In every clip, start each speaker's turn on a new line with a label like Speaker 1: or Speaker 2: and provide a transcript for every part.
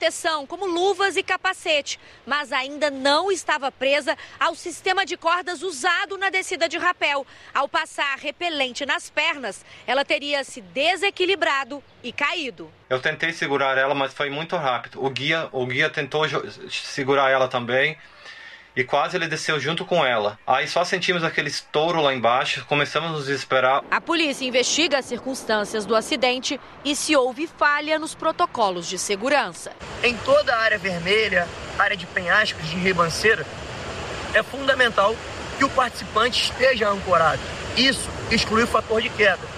Speaker 1: proteção, como luvas e capacete, mas ainda não estava presa ao sistema de cordas usado na descida de rapel. Ao passar repelente nas pernas, ela teria se desequilibrado e caído.
Speaker 2: Eu tentei segurar ela, mas foi muito rápido. O guia tentou segurar ela também e quase ele desceu junto com ela. Aí só sentimos aquele estouro lá embaixo, começamos a nos desesperar.
Speaker 1: A polícia investiga as circunstâncias do acidente e se houve falha nos protocolos de segurança.
Speaker 3: Em toda a área vermelha, área de penhascos, de ribanceira, é fundamental que o participante esteja ancorado. Isso exclui o fator de queda.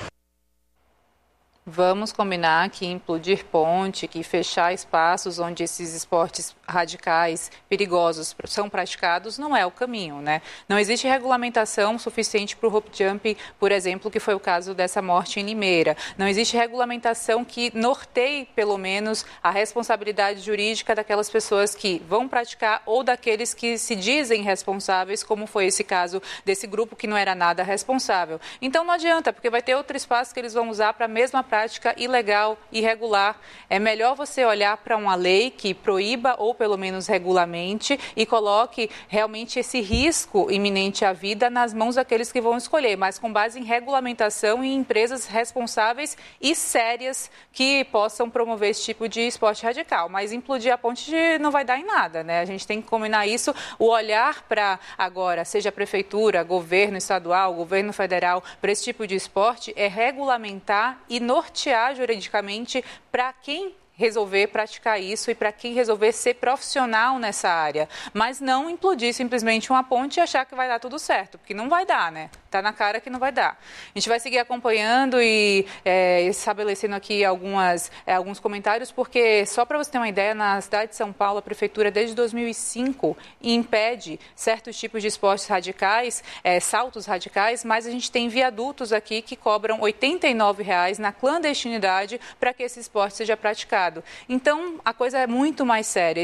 Speaker 4: Vamos combinar que implodir ponte, que fechar espaços onde esses esportes radicais, perigosos, são praticados, não é o caminho, né? Não existe regulamentação suficiente para o rope jump, por exemplo, que foi o caso dessa morte em Limeira. Não existe regulamentação que norteie, pelo menos, a responsabilidade jurídica daquelas pessoas que vão praticar ou daqueles que se dizem responsáveis, como foi esse caso desse grupo que não era nada responsável. Então não adianta, porque vai ter outro espaço que eles vão usar para a mesma prática ilegal, irregular. É melhor você olhar para uma lei que proíba ou pelo menos regulamente e coloque realmente esse risco iminente à vida nas mãos daqueles que vão escolher, mas com base em regulamentação e em empresas responsáveis e sérias que possam promover esse tipo de esporte radical. Mas implodir a ponte não vai dar em nada, né? A gente tem que combinar isso, o olhar para agora, seja a prefeitura, governo estadual, governo federal, para esse tipo de esporte é regulamentar e nortear juridicamente para quem resolver praticar isso e para quem resolver ser profissional nessa área, mas não implodir simplesmente uma ponte e achar que vai dar tudo certo, porque não vai dar, né? Tá na cara que não vai dar. A gente vai seguir acompanhando e estabelecendo aqui alguns comentários, porque só para você ter uma ideia, na cidade de São Paulo, a prefeitura desde 2005 impede certos tipos de esportes radicais, saltos radicais, mas a gente tem viadutos aqui que cobram R$ 89,00 na clandestinidade para que esse esporte seja praticado. Então, a coisa é muito mais séria.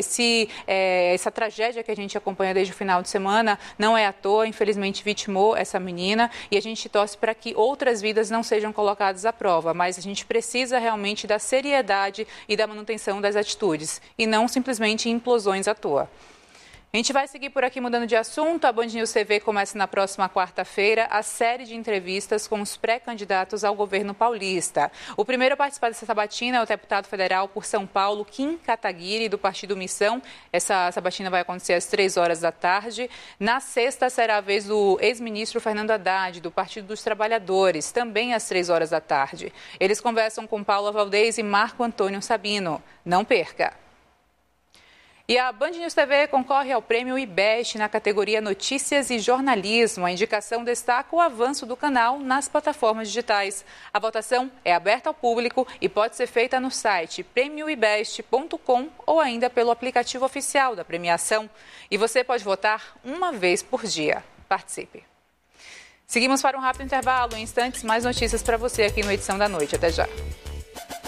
Speaker 4: Essa tragédia que a gente acompanha desde o final de semana não é à toa, infelizmente vitimou essa menina e a gente torce para que outras vidas não sejam colocadas à prova, mas a gente precisa realmente da seriedade e da manutenção das atitudes e não simplesmente implosões à toa. A gente vai seguir por aqui mudando de assunto. A Band News TV começa na próxima quarta-feira a série de entrevistas com os pré-candidatos ao governo paulista. O primeiro a participar dessa sabatina é o deputado federal por São Paulo, Kim Kataguiri, do Partido Missão. Essa sabatina vai acontecer às 15h. Na sexta será a vez do ex-ministro Fernando Haddad, do Partido dos Trabalhadores, também às 15h. Eles conversam com Paula Valdez e Marco Antônio Sabino. Não perca! E a Band News TV concorre ao prêmio IBEST na categoria Notícias e Jornalismo. A indicação destaca o avanço do canal nas plataformas digitais. A votação é aberta ao público e pode ser feita no site premioibest.com ou ainda pelo aplicativo oficial da premiação. E você pode votar uma vez por dia. Participe! Seguimos para um rápido intervalo. Em instantes, mais notícias para você aqui no Edição da Noite. Até já!